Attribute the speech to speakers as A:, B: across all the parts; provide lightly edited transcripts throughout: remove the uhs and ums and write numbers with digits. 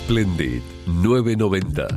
A: Splendid 990.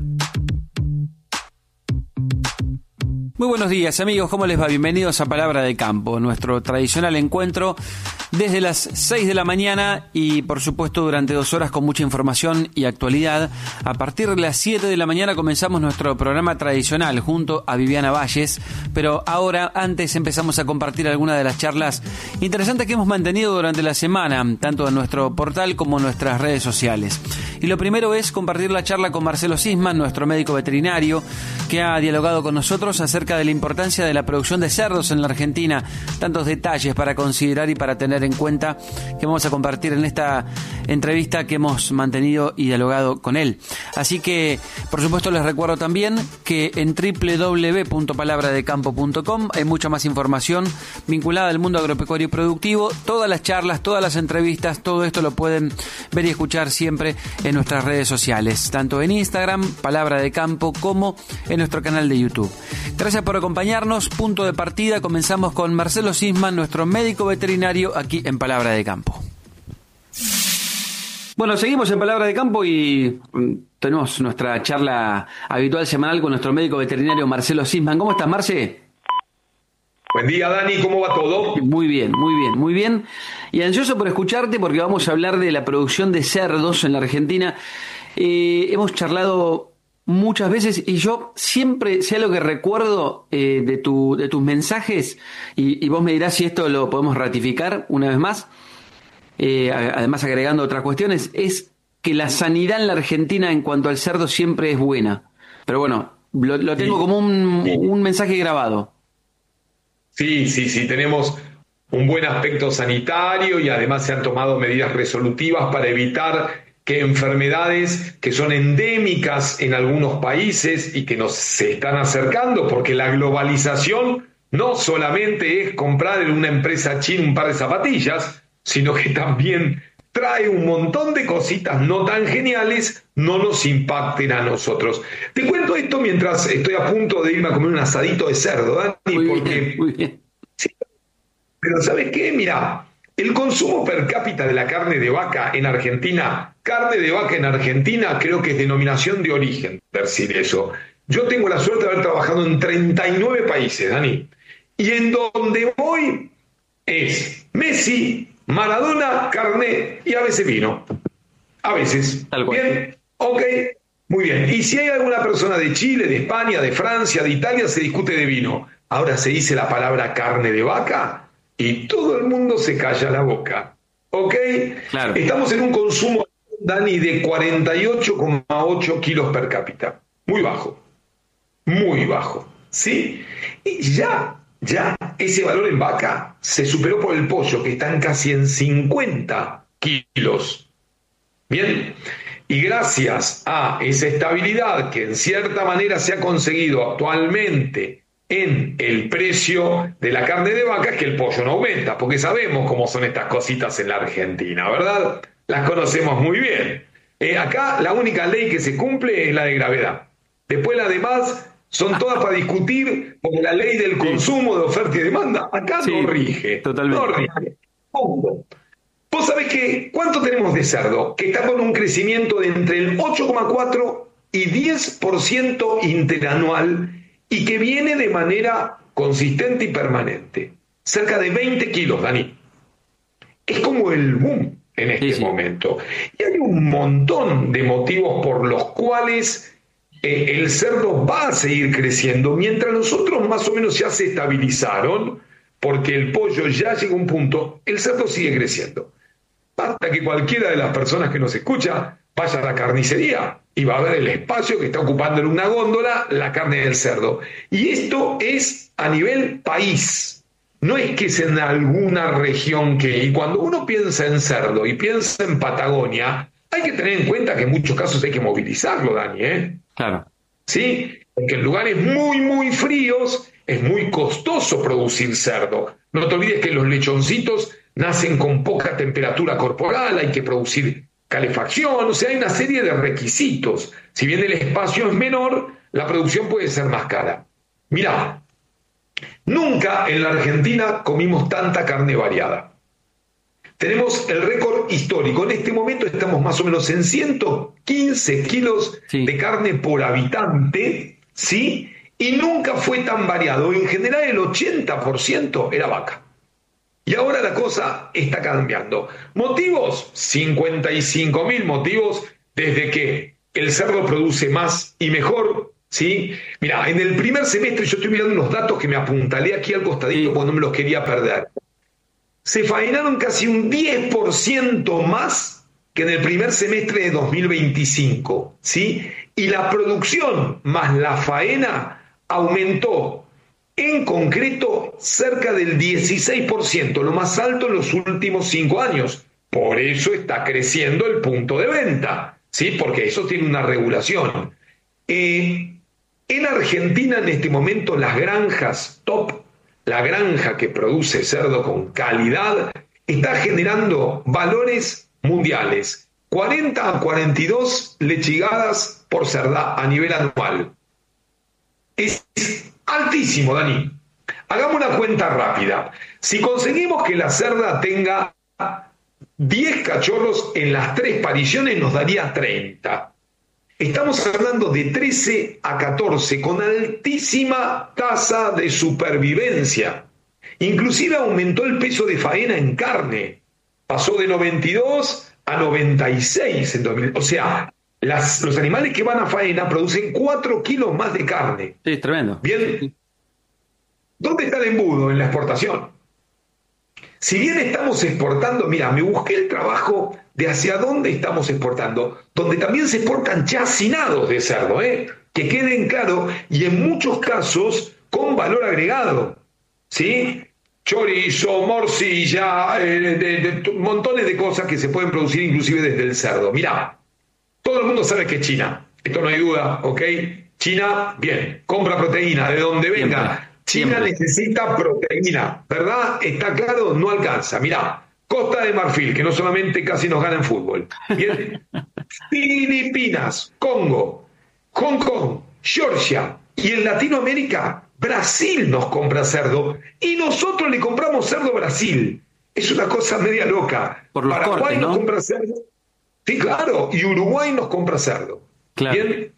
B: Muy buenos días, amigos, ¿cómo les va? Bienvenidos a Palabra de Campo, nuestro tradicional encuentro desde las 6 de la mañana y, por supuesto, durante 2 horas con mucha información y actualidad. A partir de las 7 de la mañana comenzamos nuestro programa tradicional junto a Viviana Valles, pero ahora, antes, empezamos a compartir algunas de las charlas interesantes que hemos mantenido durante la semana, tanto en nuestro portal como en nuestras redes sociales. Y lo primero es compartir la charla con Marcelo Sisman, nuestro médico veterinario, que ha dialogado con nosotros acerca de la importancia de la producción de cerdos en la Argentina, tantos detalles para considerar y para tener en cuenta que vamos a compartir en esta entrevista que hemos mantenido y dialogado con él. Así que, por supuesto, les recuerdo también que en www.palabradecampo.com hay mucha más información vinculada al mundo agropecuario y productivo. Todas las charlas, todas las entrevistas, todo esto lo pueden ver y escuchar siempre en nuestras redes sociales, tanto en Instagram, Palabra de Campo, como en nuestro canal de YouTube. Gracias por acompañarnos. Punto de partida. Comenzamos con Marcelo Sisman, nuestro médico veterinario, aquí en Palabra de Campo. Bueno, seguimos en Palabra de Campo y tenemos nuestra charla habitual semanal con nuestro médico veterinario Marcelo Sisman. ¿Cómo estás, Marce?
C: Buen día, Dani. ¿Cómo va todo?
B: Muy bien, muy bien, muy bien. Y ansioso por escucharte porque vamos a hablar de la producción de cerdos en la Argentina. Hemos charlado muchas veces y yo siempre, sea lo que recuerdo de tus mensajes, y vos me dirás si esto lo podemos ratificar una vez más, además agregando otras cuestiones, es que la sanidad en la Argentina en cuanto al cerdo siempre es buena. Pero bueno, lo tengo como un mensaje grabado.
C: Sí, tenemos un buen aspecto sanitario y además se han tomado medidas resolutivas para evitar que enfermedades que son endémicas en algunos países y que nos se están acercando, porque la globalización no solamente es comprar en una empresa china un par de zapatillas, sino que también trae un montón de cositas no tan geniales, no nos impacten a nosotros. Te cuento esto mientras estoy a punto de irme a comer un asadito de cerdo, Dani,
B: Muy bien.
C: Sí, pero ¿sabes qué? Mirá, el consumo per cápita de la carne de vaca en Argentina, creo que es denominación de origen, decir eso. Yo tengo la suerte de haber trabajado en 39 países, Dani, y en donde voy es Messi, Maradona, carne y a veces vino. A veces.
B: Tal cual.
C: Bien, ok, muy bien. Y si hay alguna persona de Chile, de España, de Francia, de Italia, se discute de vino. Ahora se dice la palabra carne de vaca y todo el mundo se calla la boca. ¿Ok?
B: Claro.
C: Estamos en un consumo, Dani, de 48,8 kilos per cápita. Muy bajo. Muy bajo. ¿Sí? Y ya ese valor en vaca se superó por el pollo, que están casi en 50 kilos. Bien, y gracias a esa estabilidad que en cierta manera se ha conseguido actualmente en el precio de la carne de vaca, es que el pollo no aumenta, porque sabemos cómo son estas cositas en la Argentina, ¿verdad? Las conocemos muy bien. Acá la única ley que se cumple es la de gravedad. Después las demás son todas para discutir, porque la ley del consumo, de oferta y demanda, acá
B: Sí,
C: no rige.
B: totalmente.
C: No rige. Punto. Vos sabés que, ¿cuánto tenemos de cerdo? Que está con un crecimiento de entre el 8,4 y 10% interanual y que viene de manera consistente y permanente. Cerca de 20 kilos, Dani. Es como el boom en este momento. Y hay un montón de motivos por los cuales el cerdo va a seguir creciendo, mientras los otros más o menos ya se estabilizaron, porque el pollo ya llegó a un punto, el cerdo sigue creciendo. Basta que cualquiera de las personas que nos escucha vaya a la carnicería y va a ver el espacio que está ocupando en una góndola la carne del cerdo. Y esto es a nivel país. No es que es en alguna región que... Y cuando uno piensa en cerdo y piensa en Patagonia, hay que tener en cuenta que en muchos casos hay que movilizarlo, Dani, ¿eh?
B: Claro.
C: ¿Sí? Porque en lugares muy, muy fríos es muy costoso producir cerdo. No te olvides que los lechoncitos nacen con poca temperatura corporal, hay que producir calefacción, o sea, hay una serie de requisitos. Si bien el espacio es menor, la producción puede ser más cara. Mirá, nunca en la Argentina comimos tanta carne variada. tenemos el récord histórico. En este momento estamos más o menos en 115 kilos de carne por habitante, ¿sí? Y nunca fue tan variado. En general el 80% era vaca. Y ahora la cosa está cambiando. ¿Motivos? 55.000 motivos desde que el cerdo produce más y mejor, ¿sí? Mira, en el primer semestre, yo estoy mirando unos datos que me apuntalé aquí al costadito cuando no me los quería perder. Se faenaron casi un 10% más que en el primer semestre de 2025, ¿sí? Y la producción más la faena aumentó en concreto cerca del 16%, lo más alto en los últimos 5 años. Por eso está creciendo el punto de venta, ¿sí? Porque eso tiene una regulación. En Argentina en este momento las granjas top, la granja que produce cerdo con calidad, está generando valores mundiales. 40 a 42 lechigadas por cerda a nivel anual. Es altísimo, Dani. Hagamos una cuenta rápida. Si conseguimos que la cerda tenga 10 cachorros en las 3 pariciones, nos daría 30. Estamos hablando de 13 a 14, con altísima tasa de supervivencia. Inclusive aumentó el peso de faena en carne. Pasó de 92 a 96 en 2000. O sea, los animales que van a faena producen 4 kilos más de carne.
B: Sí, es tremendo.
C: Bien. ¿Dónde está el embudo? En la exportación. Si bien estamos exportando, mira, me busqué el trabajo de hacia dónde estamos exportando, donde también se exportan chacinados de cerdo, que queden claro, y en muchos casos con valor agregado, ¿sí? Chorizo, morcilla, montones de cosas que se pueden producir inclusive desde el cerdo. Mirá, todo el mundo sabe que es China, esto no hay duda, ¿ok? China, bien, compra proteína de donde venga. China necesita proteína, ¿verdad? Está claro, no alcanza. Mirá, Costa de Marfil, que no solamente casi nos gana en fútbol. Bien. Filipinas, Congo, Hong Kong, Georgia y en Latinoamérica, Brasil nos compra cerdo y nosotros le compramos cerdo a Brasil. Es una cosa media loca.
B: Por los
C: Paraguay
B: cortes, ¿no?
C: nos compra cerdo. Sí, claro, y Uruguay nos compra cerdo.
B: Claro.
C: Bien.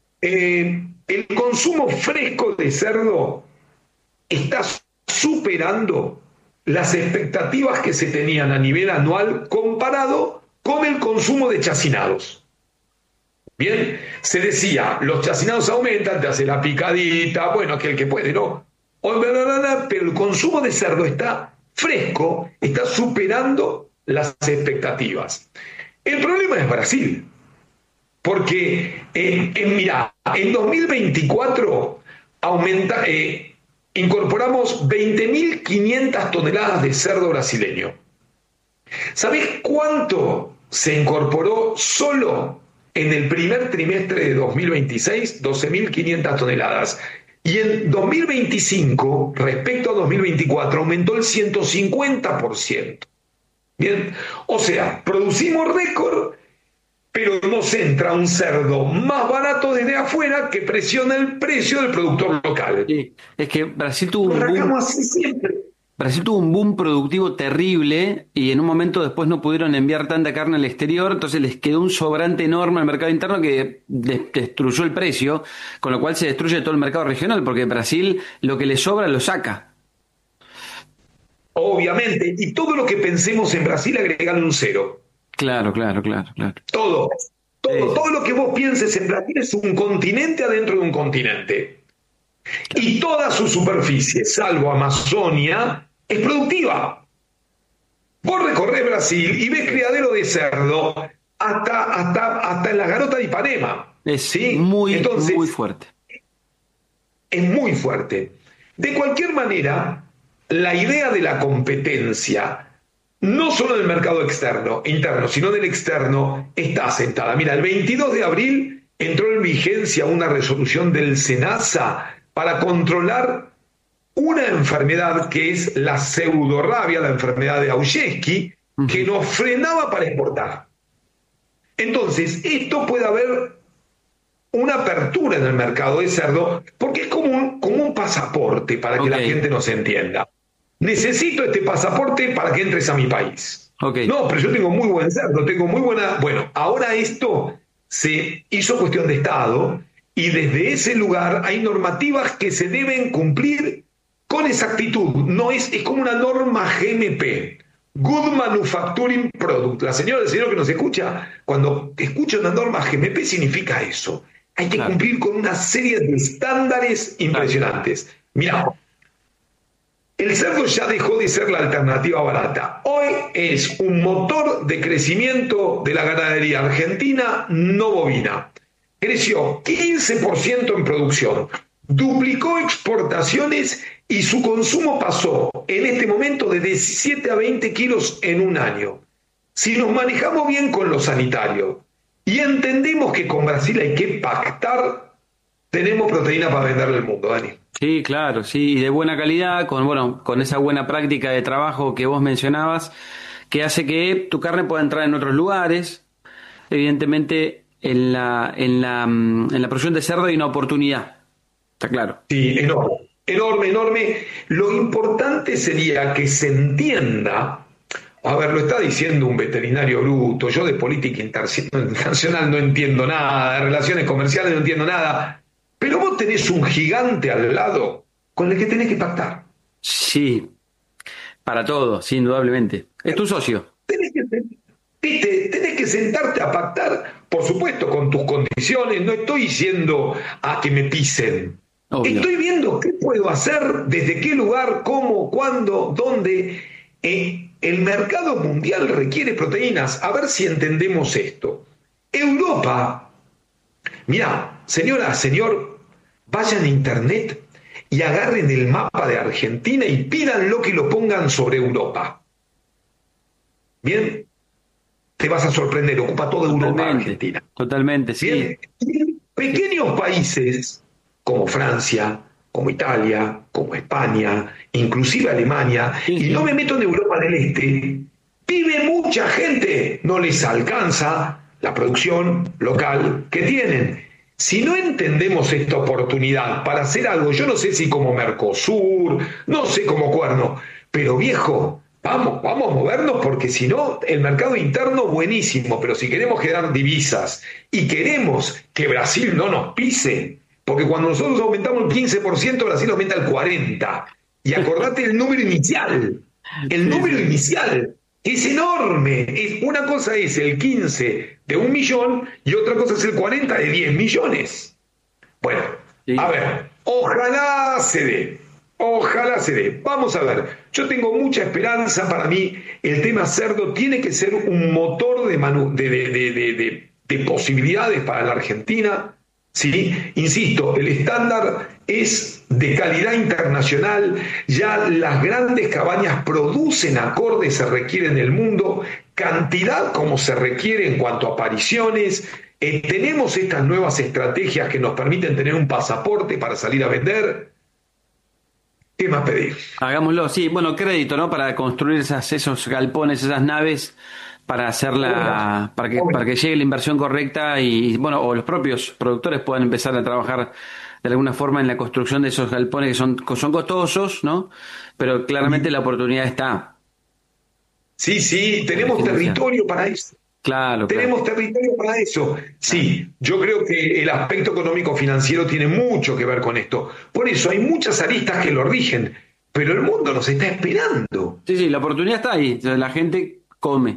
C: El consumo fresco de cerdo está superando las expectativas que se tenían a nivel anual comparado con el consumo de chacinados. Bien, se decía, los chacinados aumentan, te hace la picadita, bueno, aquel que puede, ¿no? Pero el consumo de cerdo está fresco, está superando las expectativas. El problema es Brasil, porque, mirá, en 2024 aumenta... incorporamos 20.500 toneladas de cerdo brasileño. ¿Sabés cuánto se incorporó solo en el primer trimestre de 2026? 12.500 toneladas. Y en 2025, respecto a 2024, aumentó el 150%. Bien, o sea, producimos récord, pero nos entra un cerdo más barato desde afuera que presiona el precio del productor local.
B: Sí, es que Brasil tuvo
C: así siempre.
B: Brasil tuvo un boom productivo terrible y en un momento después no pudieron enviar tanta carne al exterior, entonces les quedó un sobrante enorme al mercado interno que destruyó el precio, con lo cual se destruye todo el mercado regional, porque Brasil lo que le sobra lo saca.
C: Obviamente, y todo lo que pensemos en Brasil agregarle un cero.
B: Claro.
C: Todo
B: Sí.
C: lo que vos pienses en Brasil es un continente adentro de un continente. Y toda su superficie, salvo Amazonia, es productiva. Vos recorrés Brasil y ves criadero de cerdo hasta en la garota de Ipanema.
B: Es
C: ¿sí?
B: muy fuerte.
C: Es muy fuerte. De cualquier manera, la idea de la competencia, no solo del mercado interno, sino del externo, está asentada. Mira, el 22 de abril entró en vigencia una resolución del SENASA para controlar una enfermedad que es la pseudorrabia, la enfermedad de Auschwitz, que nos frenaba para exportar. Entonces, esto puede haber una apertura en el mercado de cerdo, porque es como un pasaporte para que la gente nos entienda. Necesito este pasaporte para que entres a mi país.
B: Ok.
C: No, pero yo tengo muy buen cerdo, tengo muy buena... Bueno, ahora esto se hizo cuestión de Estado y desde ese lugar hay normativas que se deben cumplir con exactitud. No es como una norma GMP. Good Manufacturing Product. La señora, el señor que nos escucha, cuando escucha una norma GMP significa eso. Hay que
B: Claro.
C: cumplir con una serie de estándares impresionantes. Mira, el cerdo ya dejó de ser la alternativa barata. Hoy es un motor de crecimiento de la ganadería argentina no bovina. Creció 15% en producción, duplicó exportaciones y su consumo pasó en este momento de 17 a 20 kilos en un año. Si nos manejamos bien con lo sanitario y entendemos que con Brasil hay que pactar, tenemos proteína para venderle al mundo, Dani.
B: Sí, claro, sí, y de buena calidad, con esa buena práctica de trabajo que vos mencionabas, que hace que tu carne pueda entrar en otros lugares. Evidentemente, en la producción de cerdo hay una oportunidad, está claro.
C: Sí, enorme, enorme, enorme. Lo importante sería que se entienda, a ver, lo está diciendo un veterinario bruto, yo de política internacional no entiendo nada, de relaciones comerciales no entiendo nada, pero vos tenés un gigante al lado con el que tenés que pactar.
B: Sí, para todo, sí, indudablemente. Es tu socio.
C: Tenés que, ¿viste? Tenés que sentarte a pactar, por supuesto, con tus condiciones. No estoy diciendo a que me pisen.
B: Obvio.
C: Estoy viendo qué puedo hacer, desde qué lugar, cómo, cuándo, dónde. El mercado mundial requiere proteínas. A ver si entendemos esto. Europa, mirá, señora, señor, vayan a internet y agarren el mapa de Argentina y pídanlo que lo pongan sobre Europa. Bien, te vas a sorprender, ocupa toda Europa Argentina.
B: Totalmente, sí.
C: Bien, y pequeños países como Francia, como Italia, como España, inclusive Alemania,
B: Sí,
C: y
B: sí.
C: no me meto en Europa del Este, vive mucha gente, no les alcanza la producción local que tienen. Si no entendemos esta oportunidad para hacer algo, yo no sé si como Mercosur, no sé como Cuerno, pero viejo, vamos a movernos porque si no, el mercado interno buenísimo, pero si queremos generar divisas y queremos que Brasil no nos pise, porque cuando nosotros aumentamos el 15%, Brasil aumenta el 40%. Y acordate el número inicial, el número inicial es enorme. Una cosa es el 15 de 1 millón y otra cosa es el 40 de 10 millones. Bueno,
B: Sí.
C: a ver, ojalá se dé. Ojalá se dé. Vamos a ver, yo tengo mucha esperanza. Para mí el tema cerdo tiene que ser un motor de posibilidades para la Argentina. ¿Sí? Insisto, el estándar es de calidad internacional, ya las grandes cabañas producen acorde, se requiere en el mundo, cantidad como se requiere en cuanto a apariciones, tenemos estas nuevas estrategias que nos permiten tener un pasaporte para salir a vender. ¿Qué más pedir?
B: Hagámoslo, sí, bueno, crédito, ¿no? Para construir esos galpones, esas naves, para hacerla, para que llegue la inversión correcta y, bueno, o los propios productores puedan empezar a trabajar de alguna forma en la construcción de esos galpones que son costosos, ¿no? Pero claramente la oportunidad está.
C: Sí, sí, tenemos
B: Financiar.
C: territorio para eso.
B: Claro,
C: Tenemos territorio para eso. Sí, yo creo que el aspecto económico financiero tiene mucho que ver con esto. Por eso hay muchas aristas que lo rigen, pero el mundo nos está esperando.
B: Sí, la oportunidad está ahí. La gente come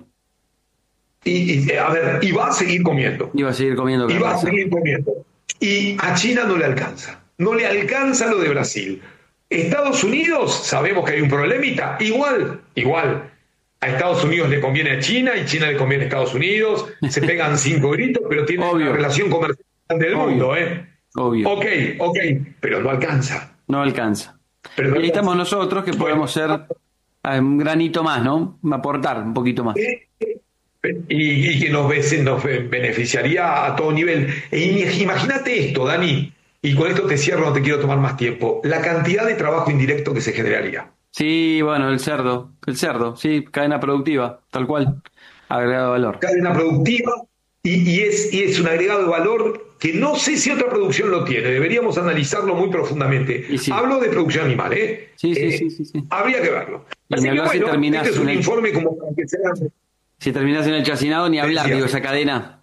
C: A ver, y va a seguir comiendo.
B: y va a seguir comiendo
C: Y va a
B: carne.
C: seguir comiendo. Y a China no le alcanza. No le alcanza lo de Brasil. Estados Unidos, sabemos que hay un problemita. Igual. A Estados Unidos le conviene a China y China le conviene a Estados Unidos. Se pegan 5 gritos, pero tienen
B: Obvio.
C: una relación comercial del
B: Obvio.
C: mundo, ¿eh?
B: Obvio.
C: Ok, pero no alcanza.
B: No alcanza.
C: Pero no
B: Y ahí
C: alcanza.
B: estamos nosotros que podemos ser un granito más, ¿no? Aportar un poquito más.
C: Y que nos beneficiaría a todo nivel. Imagínate esto, Dani, y con esto te cierro, no te quiero tomar más tiempo, la cantidad de trabajo indirecto que se generaría.
B: Sí, bueno, el cerdo, sí, cadena productiva, tal cual, agregado valor.
C: Cadena productiva y es un agregado de valor que no sé si otra producción lo tiene, deberíamos analizarlo muy profundamente.
B: Sí.
C: Hablo de producción animal, ¿eh?
B: Sí.
C: Habría que verlo.
B: Y
C: Así que
B: si terminás
C: este es un
B: en el...
C: informe como para que sea...
B: Si terminás en el chacinado, ni hablar,
C: Decía.
B: digo, esa cadena.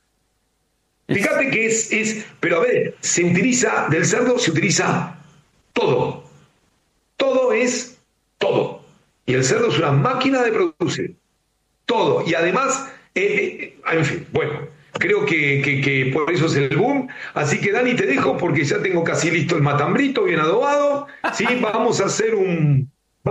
C: Fíjate que pero a ver, del cerdo se utiliza todo. Todo es todo. Y el cerdo es una máquina de producir. Todo. Y además, en fin, bueno, creo que por eso es el boom. Así que Dani, te dejo porque ya tengo casi listo el matambrito, bien adobado. Sí, vamos a hacer un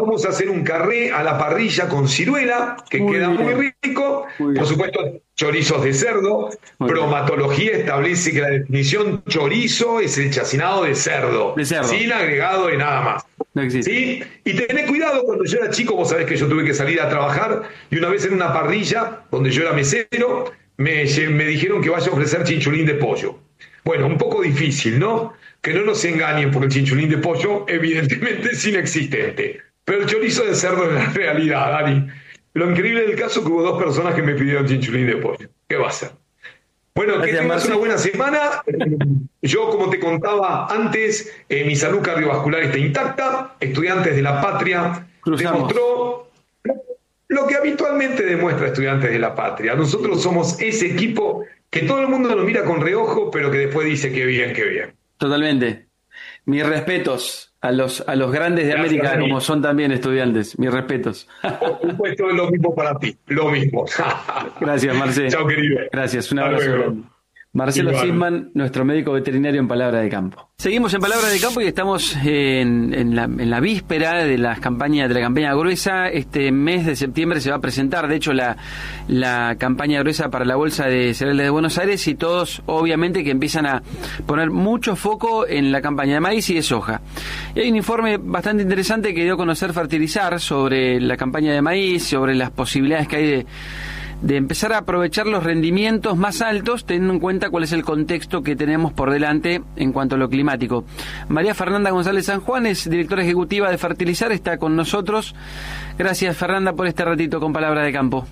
C: carré a la parrilla con ciruela, que queda muy rico. Por supuesto, chorizos de cerdo. Bromatología establece que la definición chorizo es el chacinado de cerdo. Sin agregado de nada más.
B: No existe.
C: ¿Sí? Y tened cuidado, cuando yo era chico, vos sabés que yo tuve que salir a trabajar, y una vez en una parrilla, donde yo era mesero, me dijeron que vaya a ofrecer chinchulín de pollo. Bueno, un poco difícil, ¿no? Que no nos engañen, porque el chinchulín de pollo evidentemente es inexistente. Pero el chorizo de cerdo es la realidad, Dani. Lo increíble del caso es que hubo 2 personas que me pidieron chinchulín de pollo. ¿Qué va a ser? Bueno, que tengas una buena semana. Yo, como te contaba antes, mi salud cardiovascular está intacta. Estudiantes de la Patria demostró lo que habitualmente demuestra Estudiantes de la Patria. Nosotros somos ese equipo que todo el mundo nos mira con reojo, pero que después dice que bien, que bien.
B: Totalmente. Mis respetos a los grandes de América, Dani, como son también Estudiantes. Mis respetos.
C: Por supuesto, es lo mismo para ti. Lo mismo.
B: Gracias, Marcelo.
C: Chao, querido.
B: Gracias. Un abrazo grande. Marcelo Sisman, nuestro médico veterinario en Palabra de Campo. Seguimos en Palabra de Campo y estamos en la víspera de la campaña gruesa. Este mes de septiembre se va a presentar, de hecho, la campaña gruesa para la Bolsa de Cereales de Buenos Aires, y todos, obviamente, que empiezan a poner mucho foco en la campaña de maíz y de soja. Y hay un informe bastante interesante que dio a conocer Fertilizar sobre la campaña de maíz, sobre las posibilidades que hay de empezar a aprovechar los rendimientos más altos, teniendo en cuenta cuál es el contexto que tenemos por delante en cuanto a lo climático. María Fernanda González San Juan es directora ejecutiva de Fertilizar, está con nosotros. Gracias, Fernanda, por este ratito con Palabra de Campo.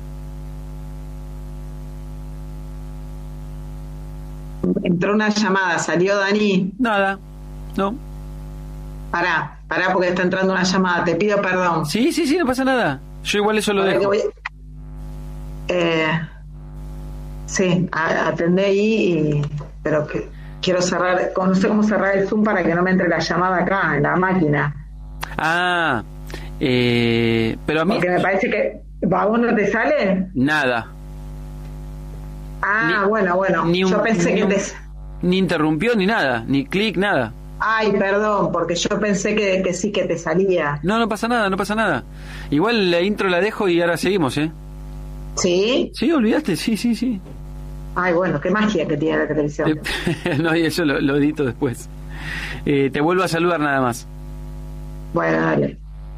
D: Entró una llamada, ¿salió, Dani?
B: Nada, no.
D: Pará, porque está entrando una llamada, te pido perdón.
B: Sí, no pasa nada. Yo igual eso lo dejo.
D: Sí, atendé ahí, pero quiero cerrar, no sé cómo cerrar el Zoom para que no me entre la llamada acá, en la máquina.
B: Pero a mí...
D: Porque me parece que... ¿A vos no te sale?
B: Nada.
D: Bueno. Yo pensé que
B: ni interrumpió ni nada, ni clic, nada.
D: Ay, perdón, porque yo pensé que sí que te salía.
B: No pasa nada. Igual la intro la dejo y ahora seguimos, ¿eh?
D: ¿Sí?
B: Sí, olvidaste, sí.
D: Ay, bueno, qué magia que tiene la televisión.
B: No, y eso lo edito después. Te vuelvo a saludar nada más.
D: Bueno, dale.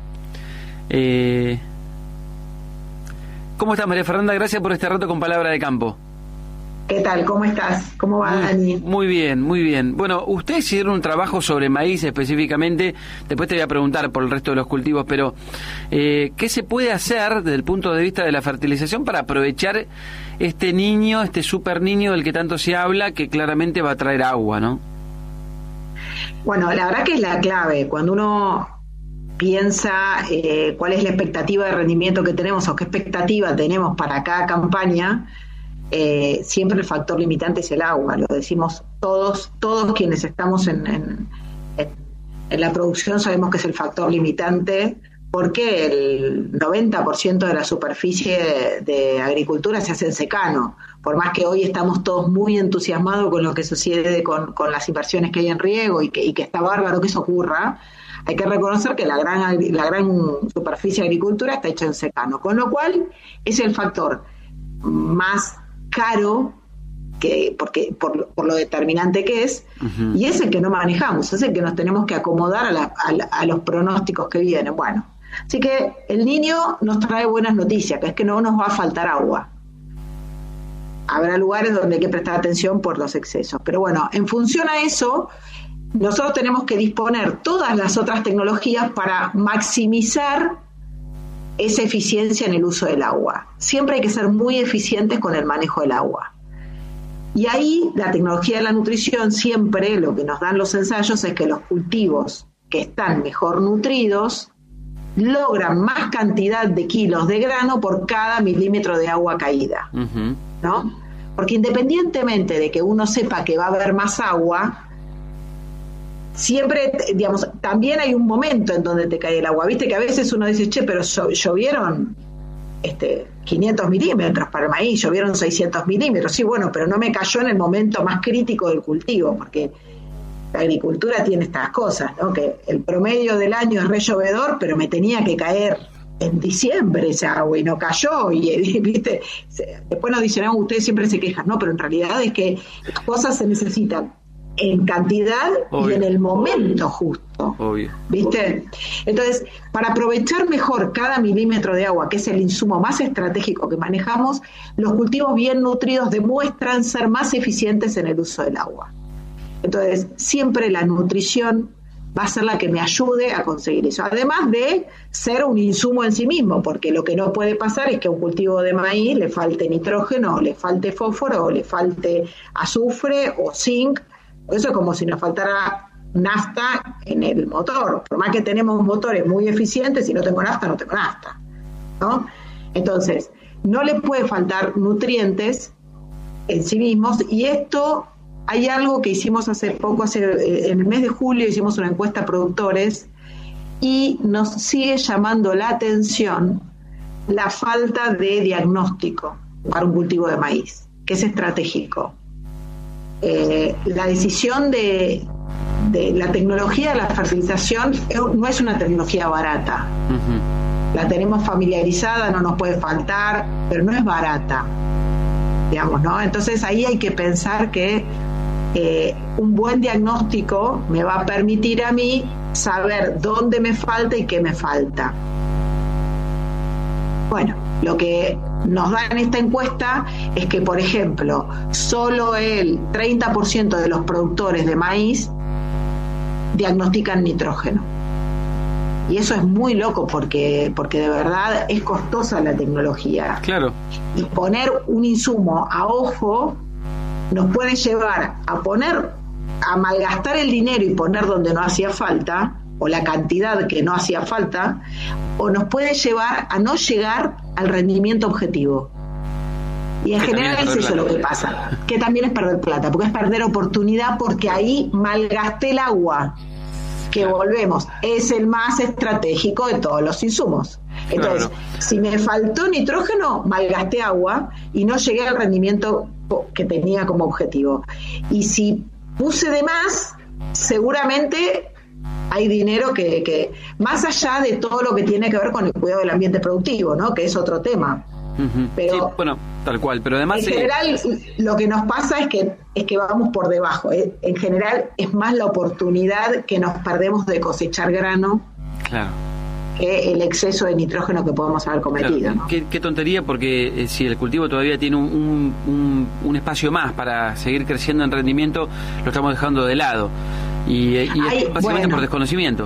B: ¿Cómo estás, María Fernanda? Gracias por este rato con Palabra de Campo.
D: ¿Qué tal? ¿Cómo estás? ¿Cómo va, Dani?
B: Muy bien. Bueno, ustedes hicieron un trabajo sobre maíz específicamente, después te voy a preguntar por el resto de los cultivos, pero ¿qué se puede hacer desde el punto de vista de la fertilización para aprovechar este super niño del que tanto se habla, que claramente va a traer agua, ¿no?
D: Bueno, la verdad que es la clave. Cuando uno piensa cuál es la expectativa de rendimiento que tenemos o qué expectativa tenemos para cada campaña, siempre el factor limitante es el agua. Lo decimos todos quienes estamos en la producción, sabemos que es el factor limitante, porque el 90% de la superficie de agricultura se hace en secano. Por más que hoy estamos todos muy entusiasmados con lo que sucede con las inversiones que hay en riego y que está bárbaro que eso ocurra, hay que reconocer que la gran superficie de agricultura está hecha en secano, con lo cual es el factor más caro por lo determinante que es, uh-huh. Y es el que no manejamos, es el que nos tenemos que acomodar a los pronósticos que vienen. Bueno, así que el Niño nos trae buenas noticias, que es que no nos va a faltar agua. Habrá lugares donde hay que prestar atención por los excesos, pero bueno, en función a eso, nosotros tenemos que disponer todas las otras tecnologías para maximizar esa eficiencia en el uso del agua. Siempre hay que ser muy eficientes con el manejo del agua. Y ahí la tecnología de la nutrición siempre lo que nos dan los ensayos es que los cultivos que están mejor nutridos logran más cantidad de kilos de grano por cada milímetro de agua caída, ¿no? Porque independientemente de que uno sepa que va a haber más agua, siempre, digamos, también hay un momento en donde te cae el agua. Viste que a veces uno dice, che, pero llovieron 500 milímetros para el maíz, llovieron 600 milímetros. Sí, bueno, pero no me cayó en el momento más crítico del cultivo, porque la agricultura tiene estas cosas, ¿no? Que el promedio del año es re llovedor, pero me tenía que caer en diciembre esa agua y no cayó, y ¿viste? Después nos dicen, ustedes siempre se quejan, no, pero en realidad es que las cosas se necesitan en cantidad y en el momento justo, ¿viste? Entonces, para aprovechar mejor cada milímetro de agua, que es el insumo más estratégico que manejamos, los cultivos bien nutridos demuestran ser más eficientes en el uso del agua. Entonces, siempre la nutrición va a ser la que me ayude a conseguir eso, además de ser un insumo en sí mismo, porque lo que no puede pasar es que a un cultivo de maíz le falte nitrógeno, o le falte fósforo, o le falte azufre o zinc. Eso es como si nos faltara nafta en el motor. Por más que tenemos motores muy eficientes, si no tengo nafta, no tengo nafta, ¿no? Entonces, no le puede faltar nutrientes en sí mismos, y esto... Hay algo que hicimos hace poco, en el mes de julio hicimos una encuesta a productores y nos sigue llamando la atención la falta de diagnóstico para un cultivo de maíz, que es estratégico. La decisión de la tecnología de la fertilización no es una tecnología barata. La tenemos familiarizada, no nos puede faltar, pero no es barata, digamos, ¿no? Entonces ahí hay que pensar que un buen diagnóstico me va a permitir a mí saber dónde me falta y qué me falta. Bueno, lo que nos da en esta encuesta es que, por ejemplo, solo el 30% de los productores de maíz diagnostican nitrógeno. Y eso es muy loco porque de verdad es costosa la tecnología.
B: Claro.
D: Y poner un insumo a ojo nos puede llevar a malgastar el dinero y poner donde no hacía falta, o la cantidad que no hacía falta, o nos puede llevar a no llegar al rendimiento objetivo. Y en general es eso lo que pasa, que también es perder plata, porque es perder oportunidad, porque ahí malgasté el agua, que volvemos, es el más estratégico de todos los insumos. Entonces, si me faltó nitrógeno, malgasté agua y no llegué al rendimiento que tenía como objetivo. Y si puse de más, seguramente hay dinero que más allá de todo lo que tiene que ver con el cuidado del ambiente productivo, ¿no? Que es otro tema. Pero
B: sí, bueno, tal cual, pero además
D: en general lo que nos pasa es que vamos por debajo. En general es más la oportunidad que nos perdemos de cosechar grano.
B: Claro.
D: Que el exceso de nitrógeno que podemos haber cometido,
B: claro,
D: ¿no?
B: Qué tontería, porque si el cultivo todavía tiene un espacio más para seguir creciendo en rendimiento, lo estamos dejando de lado. Y es básicamente por desconocimiento.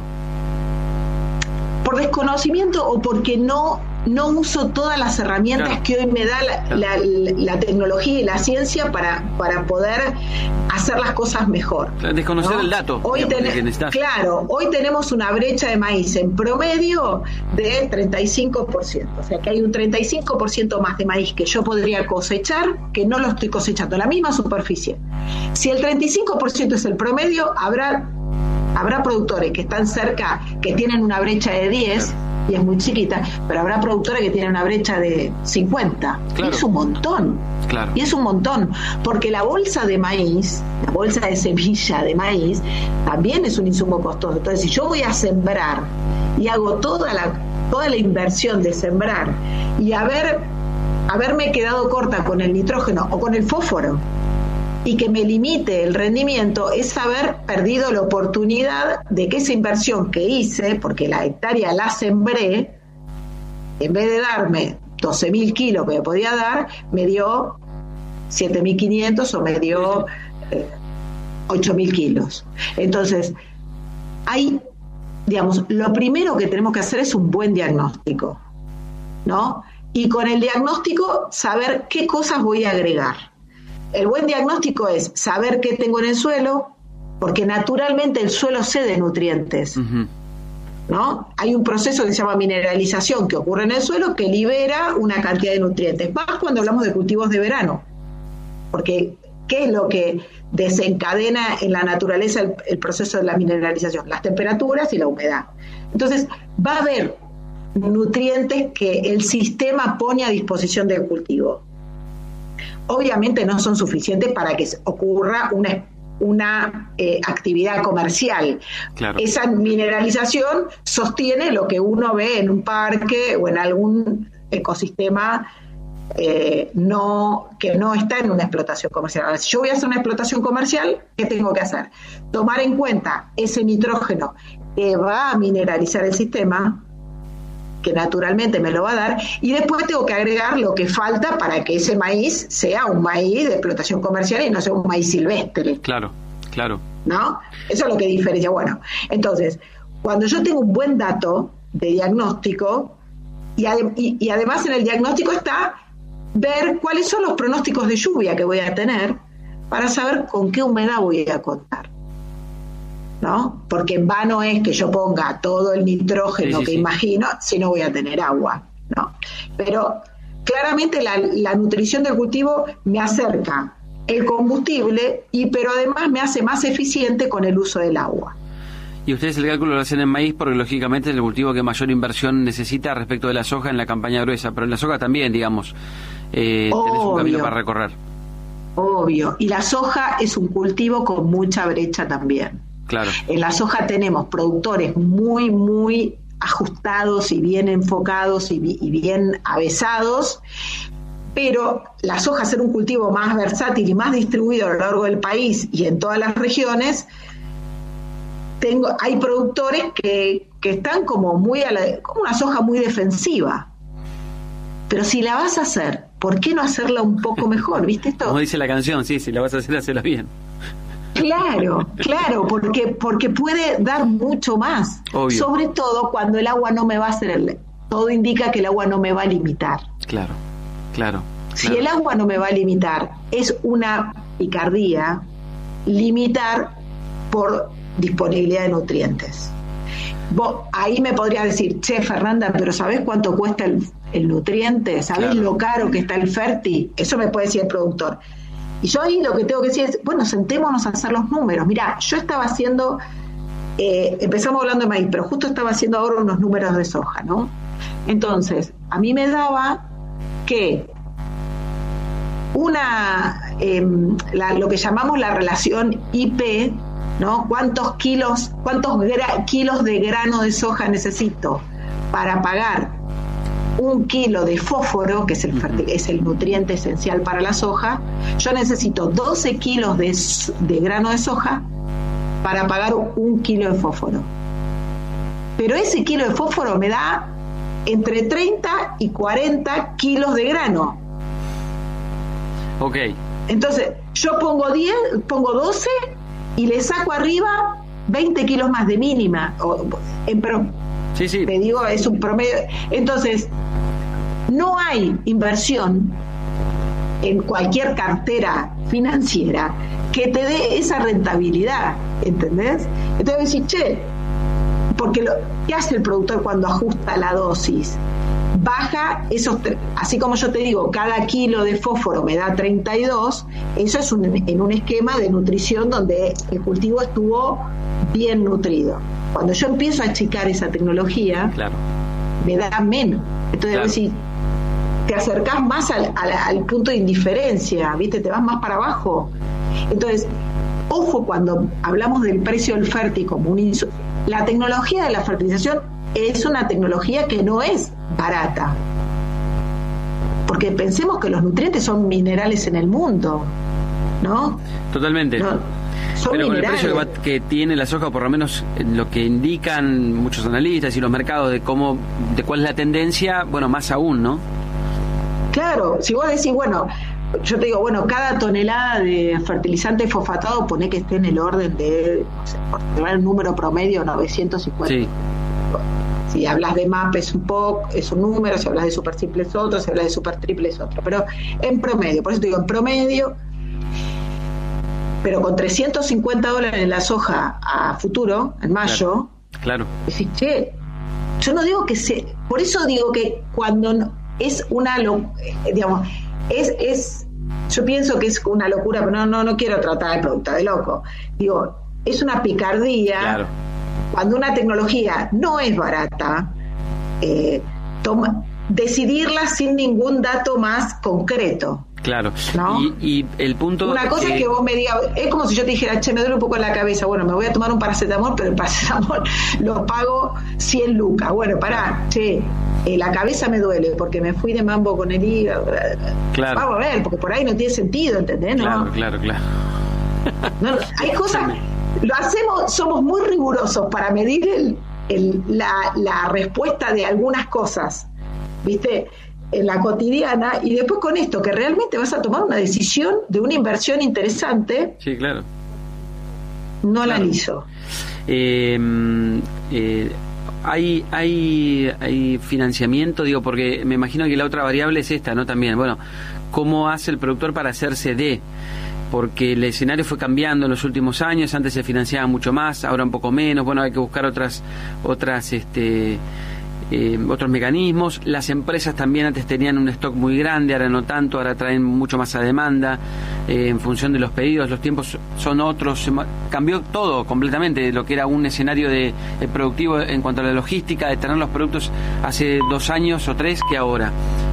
B: Por
D: desconocimiento o porque no uso todas las herramientas que hoy me da la tecnología y la ciencia para poder hacer las cosas mejor.
B: Desconocer, ¿no? El dato.
D: Hoy hoy tenemos una brecha de maíz en promedio de 35%. O sea que hay un 35% más de maíz que yo podría cosechar, que no lo estoy cosechando en la misma superficie. Si el 35% es el promedio, habrá productores que están cerca, que tienen una brecha de 10, y es muy chiquita, pero habrá productores que tienen una brecha de 50. Claro. Y es un montón.
B: Claro.
D: Y es un montón, porque la bolsa de maíz, la bolsa de semilla de maíz, también es un insumo costoso. Entonces, si yo voy a sembrar y hago toda la inversión de sembrar y haberme quedado corta con el nitrógeno o con el fósforo, y que me limite el rendimiento, es haber perdido la oportunidad de que esa inversión que hice, porque la hectárea la sembré, en vez de darme 12.000 kilos que me podía dar, me dio 7.500 o me dio 8.000 kilos. Entonces, lo primero que tenemos que hacer es un buen diagnóstico, ¿no? Y con el diagnóstico saber qué cosas voy a agregar. el buen diagnóstico es saber qué tengo en el suelo, porque naturalmente el suelo cede nutrientes.
B: Uh-huh.
D: ¿No? Hay un proceso que se llama mineralización que ocurre en el suelo que libera una cantidad de nutrientes, más cuando hablamos de cultivos de verano, porque ¿qué es lo que desencadena en la naturaleza el proceso de la mineralización? Las temperaturas y la humedad. Entonces va a haber nutrientes que el sistema pone a disposición del cultivo. Obviamente no son suficientes para que ocurra una actividad comercial.
B: Claro.
D: Esa mineralización sostiene lo que uno ve en un parque o en algún ecosistema que no está en una explotación comercial. Ahora, si yo voy a hacer una explotación comercial, ¿qué tengo que hacer? Tomar en cuenta ese nitrógeno que va a mineralizar el sistema, que naturalmente me lo va a dar, y después tengo que agregar lo que falta para que ese maíz sea un maíz de explotación comercial y no sea un maíz silvestre.
B: Claro.
D: ¿No? Eso es lo que diferencia. Bueno, entonces, cuando yo tengo un buen dato de diagnóstico, y además en el diagnóstico está ver cuáles son los pronósticos de lluvia que voy a tener para saber con qué humedad voy a contar. ¿No? Porque en vano es que yo ponga todo el nitrógeno que imagino si no voy a tener agua, ¿no? Pero claramente la nutrición del cultivo me acerca el combustible, pero además me hace más eficiente con el uso del agua.
B: Y ustedes el cálculo lo hacen en maíz porque lógicamente es el cultivo que mayor inversión necesita respecto de la soja en la campaña gruesa, pero en la soja también, digamos, tenés un camino para recorrer.
D: Obvio, y la soja es un cultivo con mucha brecha también.
B: Claro. En
D: la soja tenemos productores muy, muy ajustados y bien enfocados y bien avesados, pero la soja, ser un cultivo más versátil y más distribuido a lo largo del país y en todas las regiones, hay productores que están como como una soja muy defensiva. Pero si la vas a hacer, ¿por qué no hacerla un poco mejor? ¿Viste esto?
B: Como dice la canción, sí, si la vas a hacer, hacela bien.
D: Claro, porque puede dar mucho más.
B: Obvio.
D: Sobre todo cuando el agua no me va a hacer todo indica que el agua no me va a limitar.
B: Claro.
D: Si el agua no me va a limitar, es una picardía limitar por disponibilidad de nutrientes. Vos ahí me podrías decir, che, Fernanda, pero ¿sabés cuánto cuesta el nutriente? ¿Sabés lo caro que está el fértil? Eso me puede decir el productor. Y yo ahí lo que tengo que decir es, bueno, sentémonos a hacer los números. Mirá, yo estaba haciendo, empezamos hablando de maíz, pero justo estaba haciendo ahora unos números de soja, ¿no? Entonces, a mí me daba que lo que llamamos la relación IP, ¿no? ¿Cuántos kilos de grano de soja necesito para pagar 1 kilo de fósforo, que es el nutriente esencial para la soja? Yo necesito 12 kilos de grano de soja para pagar 1 kilo de fósforo. Pero ese kilo de fósforo me da entre 30 y 40 kilos de grano.
B: Ok.
D: Entonces, yo pongo 12 y le saco arriba 20 kilos más de mínima.
B: Sí.
D: Te digo, es un promedio. Entonces, no hay inversión en cualquier cartera financiera que te dé esa rentabilidad, ¿entendés? Entonces decís, che, porque ¿qué hace el productor cuando ajusta la dosis? Baja así como yo te digo, cada kilo de fósforo me da 32, eso es en un esquema de nutrición donde el cultivo estuvo bien nutrido. Cuando yo empiezo a achicar esa tecnología, me da menos. Entonces decís, te acercás más al punto de indiferencia, ¿viste? Te vas más para abajo. Entonces, ojo cuando hablamos del precio del fértil como la tecnología de la fertilización es una tecnología que no es barata. Porque pensemos que los nutrientes son minerales en el mundo, ¿no?
B: Totalmente.
D: No, son
B: pero
D: minerales.
B: Con el precio que tiene la soja, por lo menos lo que indican muchos analistas y los mercados de cuál es la tendencia, bueno, más aún, ¿no? Claro,
D: si vos decís, bueno, yo te digo, bueno, cada tonelada de fertilizante fosfatado pone que esté en el orden de, no sé, por llevar el número promedio, 950.
B: Sí.
D: Si hablas de MAP es un número, si hablas de super simple es otro, si hablas de super triple es otro, pero en promedio, por eso te digo, en promedio, pero con $350 en la soja a futuro, en mayo,
B: claro.
D: Decís, che, yo no digo que se... Por eso digo que cuando es una... digamos, yo pienso que es una locura, pero no quiero tratar el producto de loco. Digo, es una picardía.
B: Claro.
D: Cuando una tecnología no es barata, decidirla sin ningún dato más concreto.
B: Claro,
D: ¿no?
B: Y el punto...
D: Una cosa es que vos me digas, es como si yo te dijera, che, me duele un poco en la cabeza, bueno, me voy a tomar un paracetamol, pero el paracetamol lo pago 100 lucas. Bueno, pará, che, la cabeza me duele porque me fui de mambo con el hígado.
B: Claro.
D: Vamos a ver, porque por ahí no tiene sentido, ¿entendés? ¿No?
B: Claro.
D: No, hay cosas, lo hacemos, somos muy rigurosos para medir la respuesta de algunas cosas, ¿viste? En la cotidiana, y después con esto, que realmente vas a tomar una decisión de una inversión interesante.
B: Sí, claro.
D: No la hizo.
B: Hay financiamiento, digo, porque me imagino que la otra variable es esta, ¿no? También, bueno, ¿cómo hace el productor para hacerse de? Porque el escenario fue cambiando en los últimos años, antes se financiaba mucho más, ahora un poco menos, bueno, hay que buscar otros mecanismos. Las empresas también antes tenían un stock muy grande, ahora no tanto, ahora traen mucho más a demanda en función de los pedidos, los tiempos son otros, cambió todo completamente, lo que era un escenario de productivo en cuanto a la logística, de tener los productos hace 2 años o 3 que ahora.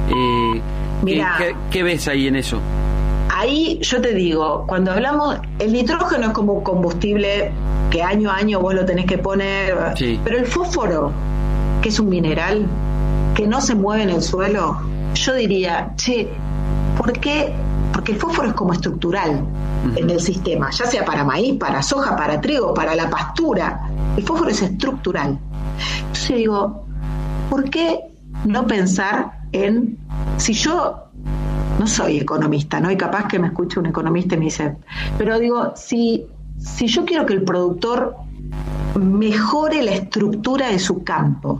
B: ¿Qué ves ahí en eso?
D: Ahí yo te digo, cuando hablamos, el nitrógeno es como un combustible que año a año vos lo tenés que poner, sí. Pero el fósforo, que es un mineral que no se mueve en el suelo, yo diría, che, ¿por qué? Porque el fósforo es como estructural en el sistema, ya sea para maíz, para soja, para trigo, para la pastura. El fósforo es estructural. Entonces digo, ¿por qué no pensar en, si yo no soy economista, ¿no? Y capaz que me escuche un economista y me dice, pero digo, si yo quiero que el productor mejore la estructura de su campo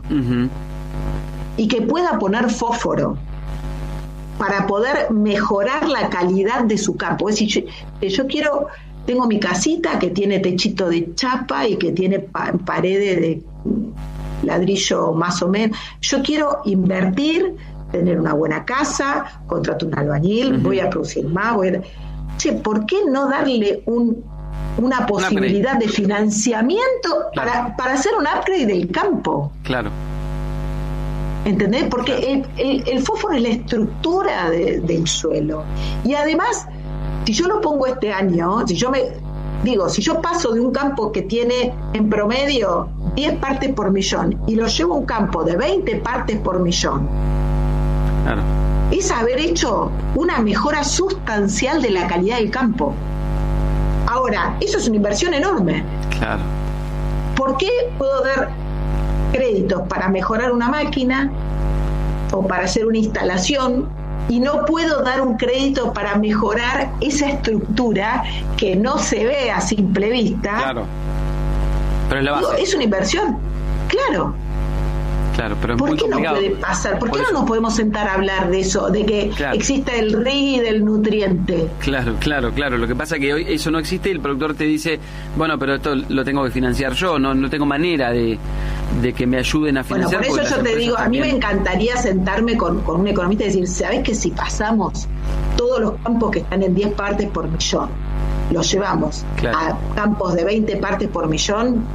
D: y que pueda poner fósforo para poder mejorar la calidad de su campo, es decir, yo quiero, tengo mi casita que tiene techito de chapa y que tiene paredes de ladrillo más o menos, yo quiero invertir, tener una buena casa, contrato un albañil, voy a producir más, Che, ¿por qué no darle una posibilidad de financiamiento para hacer un upgrade del campo?
B: Claro.
D: ¿Entendés? Porque el fósforo es la estructura del suelo. Y además, si yo lo pongo este año, si yo paso de un campo que tiene en promedio 10 partes por millón y lo llevo a un campo de 20 partes por millón, claro, es haber hecho una mejora sustancial de la calidad del campo. Ahora, eso es una inversión enorme.
B: Claro.
D: ¿Por qué puedo dar créditos para mejorar una máquina o para hacer una instalación y no puedo dar un crédito para mejorar esa estructura que no se ve a simple vista?
B: Claro. Pero es la base.
D: Es una inversión. Claro.
B: Claro, pero
D: ¿por qué no puede pasar? ¿Por qué no nos podemos sentar a hablar de eso? De que exista el RIG y del nutriente.
B: Claro. Lo que pasa es que hoy eso no existe y el productor te dice, bueno, pero esto lo tengo que financiar yo, no tengo manera de que me ayuden a financiar.
D: Bueno, por eso yo te digo, a mí me encantaría sentarme con un economista y decir, ¿sabés que si pasamos todos los campos que están en 10 partes por millón, los llevamos a campos de 20 partes por millón?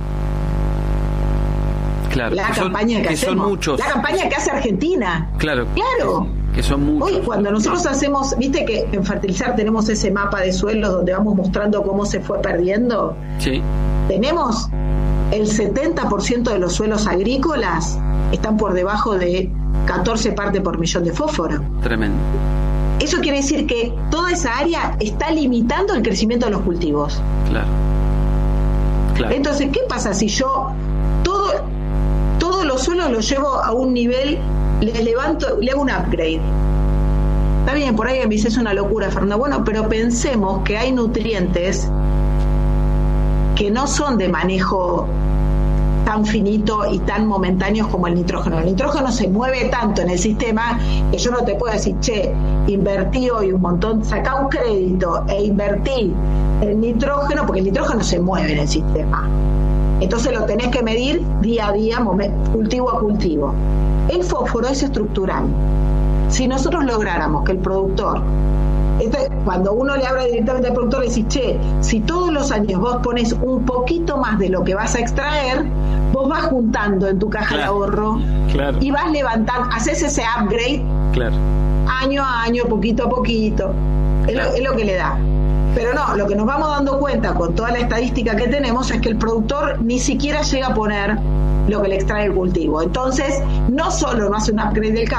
B: Claro,
D: la campaña que hacemos,
B: son muchos.
D: La campaña que hace Argentina.
B: Claro.
D: Que
B: son muchos.
D: Hoy cuando nosotros hacemos, viste que en Fertilizar tenemos ese mapa de suelos donde vamos mostrando cómo se fue perdiendo.
B: Sí.
D: Tenemos el 70% de los suelos agrícolas están por debajo de 14 partes por millón de fósforo.
B: Tremendo.
D: Eso quiere decir que toda esa área está limitando el crecimiento de los cultivos.
B: Claro.
D: Entonces, ¿qué pasa si yo todos los suelos los llevo a un nivel, les levanto, le hago un upgrade? Está bien, por ahí me dice, es una locura, Fernanda. Bueno, pero pensemos que hay nutrientes que no son de manejo tan finito y tan momentáneos como el nitrógeno. El nitrógeno se mueve tanto en el sistema que yo no te puedo decir, che, invertí hoy un montón, sacá un crédito e invertí el nitrógeno, porque el nitrógeno se mueve en el sistema. Entonces lo tenés que medir día a día, cultivo a cultivo. El fósforo es estructural. Si nosotros lográramos que el productor, cuando uno le habla directamente al productor, le decís, che, si todos los años vos pones un poquito más de lo que vas a extraer, vos vas juntando en tu caja de ahorro y vas levantando, haces ese upgrade año a año, poquito a poquito. Es lo que le da. Pero no, lo que nos vamos dando cuenta con toda la estadística que tenemos es que el productor ni siquiera llega a poner lo que le extrae el cultivo. Entonces, no solo no hace un upgrade del campo,